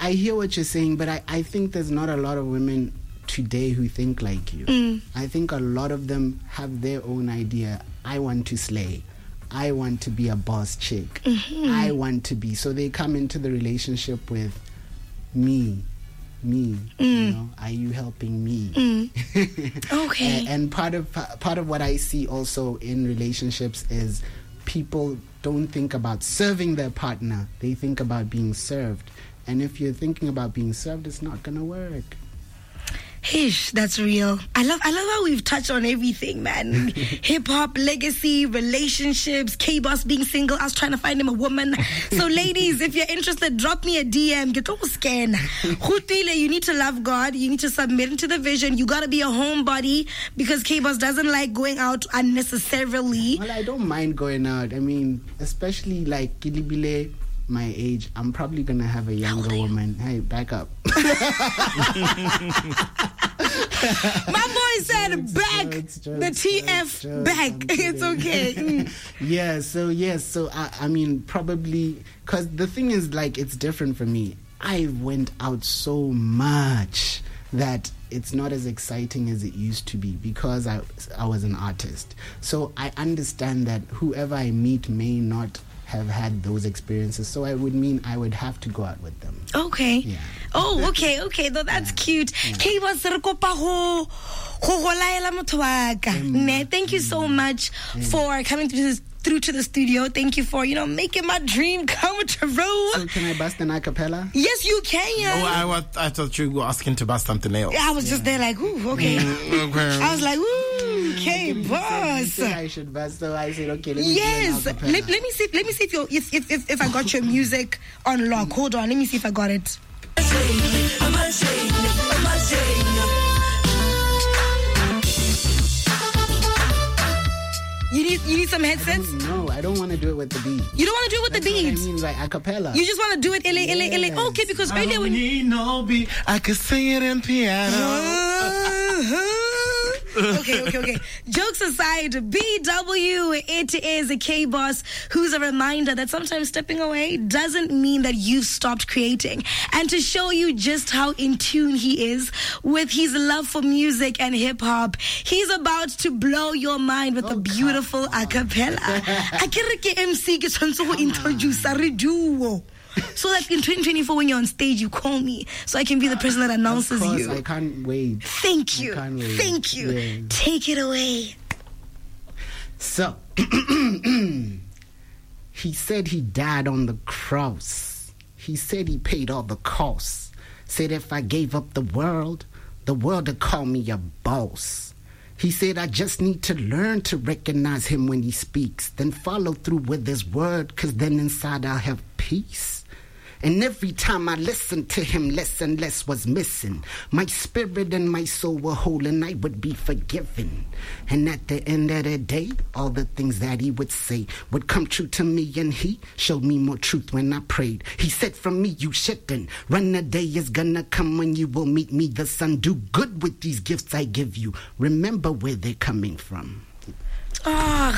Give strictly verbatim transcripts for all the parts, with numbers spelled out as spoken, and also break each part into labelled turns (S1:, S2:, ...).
S1: I hear what you're saying, but I, I think there's not a lot of women today who think like you. Mm. I think a lot of them have their own idea. I want to slay. I want to be a boss chick. Mm-hmm. I want to be. So they come into the relationship with me. Me, mm. you know, are you helping me?
S2: Mm. Okay.
S1: and, and part of part of what I see also in relationships is people don't think about serving their partner. They think about being served. And if you're thinking about being served, it's not gonna work.
S2: Hish, that's real. I love I love how we've touched on everything, man. Hip-hop, legacy, relationships, K-Boss being single. I was trying to find him a woman. So ladies, if you're interested, drop me a D M. Get over scan. You need to love God. You need to submit into the vision. You gotta be a homebody because K-Boss doesn't like going out unnecessarily.
S1: Well, I don't mind going out. I mean, especially like Kilibile, my age, I'm probably gonna have a younger woman. Hey, back up.
S2: My boy said jokes, back jokes, jokes, the T F jokes, back. It's okay. Mm.
S1: Yeah, so yes, so I, I mean probably because the thing is like it's different for me. I went out so much that it's not as exciting as it used to be because I I was an artist. So I understand that whoever I meet may not have had those experiences, so I would mean I would have to go out with them.
S2: Okay.
S1: Yeah.
S2: Oh, okay, okay. Though that's yeah. cute. Yeah. Thank you so much yeah. for coming through this through to the studio. Thank you for, you know, making my dream come true.
S1: So can I bust an acapella?
S2: Yes, you can.
S3: Oh, I, was, I thought you were asking to bust something else.
S2: I was yeah. just there like, ooh, okay. okay. I was like, ooh, okay, boss.
S1: I should bust, so I said, okay, let me
S2: yes. Let, let me see. Let me see if you if, if if if I got your music on lock. Hold on. Let me see if I got it. You need you need some headsets?
S1: No, I don't want to do it with the beat.
S2: You don't want to do it with
S1: That's
S2: the beat?
S1: What I mean, like a cappella.
S2: You just want to do it L A, L A, L A.
S1: Yes.
S2: Okay, because
S3: I
S2: earlier when
S3: you need no beat, I could sing it in piano.
S2: Uh-huh. okay, okay, okay. Jokes aside, B W, it is a K-Boss who's a reminder that sometimes stepping away doesn't mean that you've stopped creating. And to show you just how in tune he is with his love for music and hip-hop, he's about to blow your mind with oh, a beautiful a cappella. I can't M C ke tshwantse go introduce a duo. So that in twenty twenty-four, when you're on stage, you call me so I can be the person that announces
S1: of course,
S2: you.
S1: I can't wait.
S2: Thank you.
S1: I can't wait.
S2: Thank you.
S1: Yeah.
S2: Take it away.
S1: So, he said he died on the cross. He said he paid all the costs. Said if I gave up the world, the world would call me a boss. He said I just need to learn to recognize him when he speaks, then follow through with his word, cause then inside I'll have peace. And every time I listened to him, less and less was missing. My spirit and my soul were whole and I would be forgiven. And at the end of the day, all the things that he would say would come true to me, and he showed me more truth when I prayed. He said from me you shouldn't run, the day is gonna come when you will meet me, the son. Do good with these gifts I give you. Remember where they're coming from.
S2: Oh,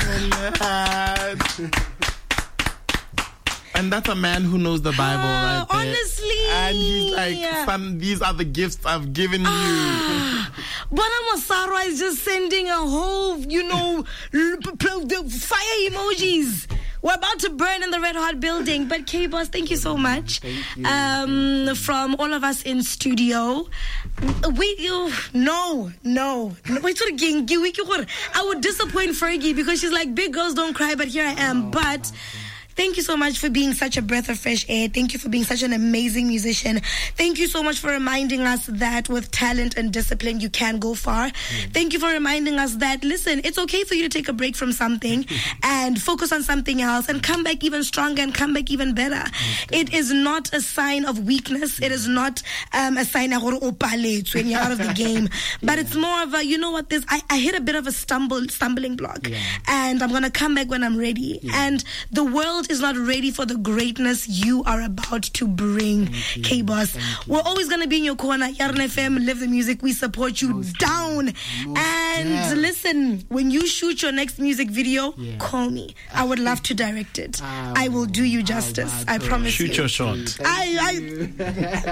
S3: and that's a man who knows the Bible, right there.
S2: Honestly.
S3: And he's like, son, these are the gifts I've given you.
S2: Ah, Bona Masara is just sending a whole, you know, the fire emojis. We're about to burn in the Red Hot building. But K-Boss, thank you so much.
S1: Thank you.
S2: Um, from all of us in studio. We, you, no, no. Wait, I would disappoint Fergie because she's like, big girls don't cry, but here I am. But thank you so much for being such a breath of fresh air. Thank you for being such an amazing musician. Thank you so much for reminding us that with talent and discipline, you can go far. Mm. Thank you for reminding us that, listen, it's okay for you to take a break from something and focus on something else and come back even stronger and come back even better. Okay. It is not a sign of weakness. It is not um, a sign of when you're out of the game. But yeah. It's more of a, you know what, this, I, I hit a bit of a stumble, stumbling block. Yeah. And I'm going to come back when I'm ready. Yeah. And the world is not ready for the greatness you are about to bring, K-Boss. We're always going to be in your corner. Yarn F M, live the music. We support you Most down. Most and dead. Listen, when you shoot your next music video, yeah. call me. I would love to direct it. Oh, I will do you justice. Oh, I promise
S3: Shoot
S2: you.
S3: Shoot your shot.
S2: I, I